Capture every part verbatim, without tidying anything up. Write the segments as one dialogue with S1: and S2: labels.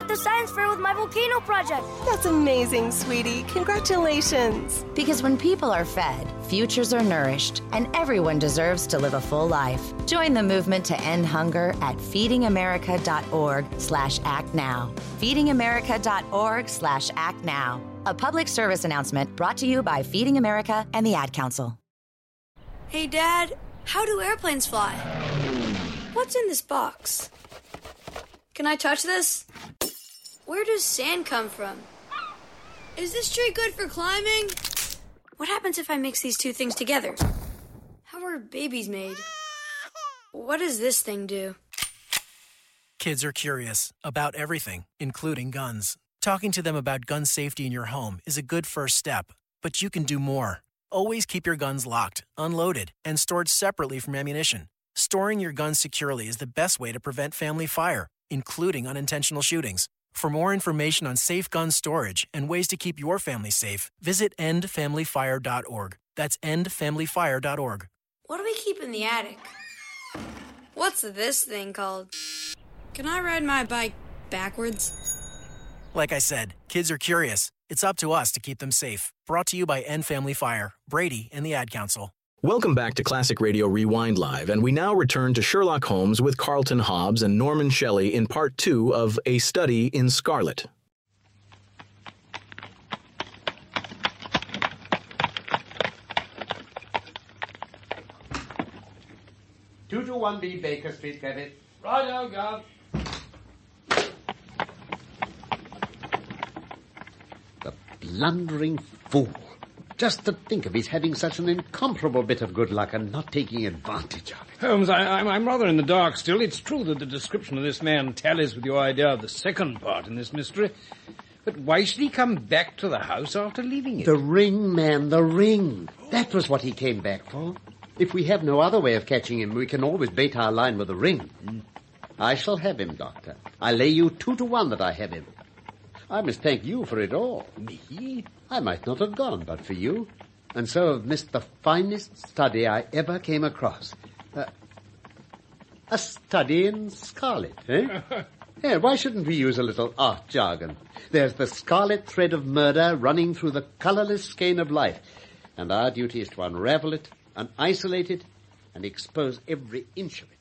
S1: at the science fair with my volcano project.
S2: That's amazing, sweetie. Congratulations.
S3: Because when people are fed, futures are nourished, and everyone deserves to live a full life. Join the movement to end hunger at feedingamerica.org slash act now. feedingamerica.org slash act now. A public service announcement brought to you by Feeding America and the Ad Council.
S1: Hey, Dad, how do airplanes fly? What's in this box? Can I touch this? Where does sand come from? Is this tree good for climbing? What happens if I mix these two things together? How are babies made? What does this thing do?
S4: Kids are curious about everything, including guns. Talking to them about gun safety in your home is a good first step, but you can do more. Always keep your guns locked, unloaded, and stored separately from ammunition. Storing your guns securely is the best way to prevent family fire, including unintentional shootings. For more information on safe gun storage and ways to keep your family safe, visit end family fire dot org. That's end family fire dot org.
S1: What do we keep in the attic? What's this thing called? Can I ride my bike backwards?
S4: Like I said, kids are curious. It's up to us to keep them safe. Brought to you by End Family Fire, Brady, and the Ad Council.
S5: Welcome back to Classic Radio Rewind Live, and we now return to Sherlock Holmes with Carlton Hobbs and Norman Shelley in part two of A Study in Scarlet.
S6: two two one B Baker Street, David.
S7: Righto, Gov.
S6: The blundering fool. Just to think of his having such an incomparable bit of good luck and not taking advantage of it.
S7: Holmes, I, I'm, I'm rather in the dark still. It's true that the description of this man tallies with your idea of the second part in this mystery. But why should he come back to the house after leaving it?
S6: The ring, man, the ring. That was what he came back for. If we have no other way of catching him, we can always bait our line with the ring. Mm. I shall have him, Doctor. I lay you two to one that I have him. I must thank you for it all.
S7: Me?
S6: I might not have gone but for you, and so have missed the finest study I ever came across. Uh, a study in scarlet, eh? Yeah, why shouldn't we use a little art jargon? There's the scarlet thread of murder running through the colourless skein of life, and our duty is to unravel it and isolate it and expose every inch of it.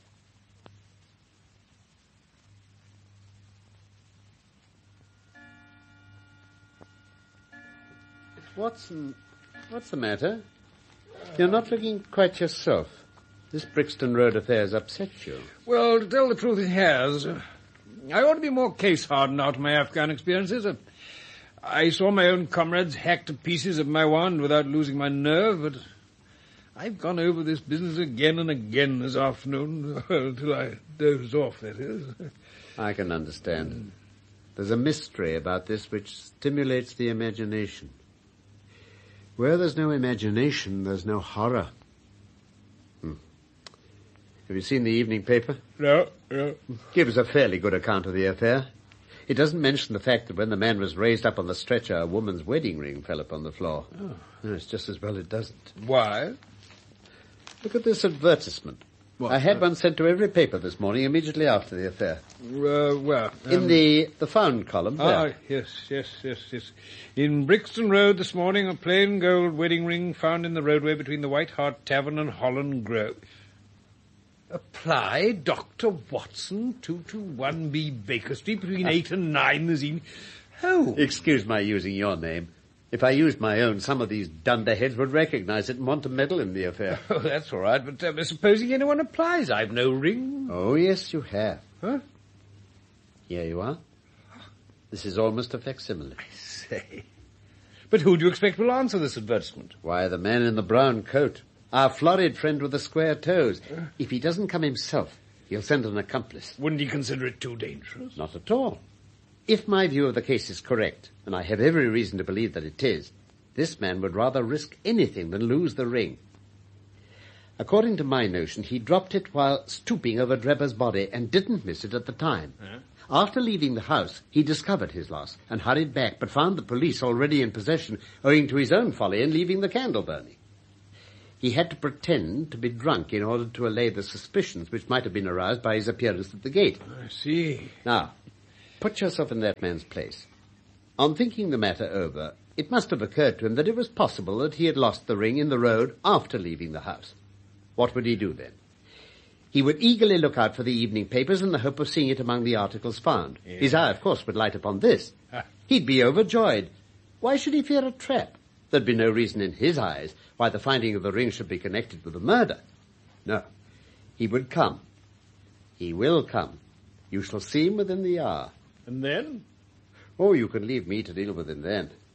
S6: Watson, what's the matter? You're not looking quite yourself. This Brixton Road affair's upset you.
S7: Well, to tell the truth, it has. Uh, I ought to be more case-hardened out of my Afghan experiences. Uh, I saw my own comrades hacked to pieces of my wand without losing my nerve, but I've gone over this business again and again this afternoon, well, till I dozed off, that is.
S6: I can understand. There's a mystery about this which stimulates the imagination. Where there's no imagination, there's no horror. Hmm. Have you seen the evening paper?
S7: No, no.
S6: Gives a fairly good account of the affair. It doesn't mention the fact that when the man was raised up on the stretcher, a woman's wedding ring fell upon the floor.
S7: Oh.
S6: No, it's just as well it doesn't.
S7: Why?
S6: Look at this advertisement.
S7: What?
S6: I had
S7: Uh,
S6: one sent to every paper this morning immediately after the affair.
S7: Uh, where? Um,
S6: In the, the found column there.
S7: Ah, yes, yes, yes, yes. In Brixton Road this morning, a plain gold wedding ring found in the roadway between the White Hart Tavern and Holland Grove. Apply Doctor Watson, two two one B Baker Street, between eight and nine this evening. Oh.
S6: Excuse my using your name. If I used my own, some of these dunderheads would recognize it and want to meddle in the affair.
S7: Oh, that's all right, but uh, supposing anyone applies, I've no ring.
S6: Oh, yes, you have.
S7: Huh?
S6: Here you are. This is almost a facsimile.
S7: I say. But who do you expect will answer this advertisement?
S6: Why, the man in the brown coat. Our florid friend with the square toes. If he doesn't come himself, he'll send an accomplice.
S7: Wouldn't he consider it too dangerous?
S6: Not at all. If my view of the case is correct, and I have every reason to believe that it is, this man would rather risk anything than lose the ring. According to my notion, he dropped it while stooping over Drebber's body and didn't miss it at the time. Huh? After leaving the house, he discovered his loss and hurried back, but found the police already in possession owing to his own folly in leaving the candle burning. He had to pretend to be drunk in order to allay the suspicions which might have been aroused by his appearance at the gate.
S7: I see.
S6: Now, Put yourself in that man's place. On thinking the matter over, it must have occurred to him that it was possible that he had lost the ring in the road after leaving the house. What would he do then? He would eagerly look out for the evening papers in the hope of seeing it among the articles found. Yeah. His eye, of course, would light upon this. Ah. He'd be overjoyed. Why should he fear a trap? There'd be no reason in his eyes why the finding of the ring should be connected with the murder. No. He would come. He will come. You shall see him within the hour.
S7: And then?
S6: Oh, you can leave me to deal with him then.